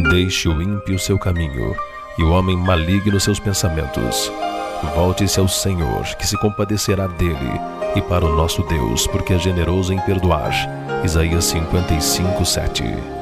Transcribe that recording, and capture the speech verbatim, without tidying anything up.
Deixe o ímpio seu caminho, e o homem maligno seus pensamentos. Volte-se ao Senhor, que se compadecerá dele, e para o nosso Deus, porque é generoso em perdoar. Isaías cinquenta e cinco, sete.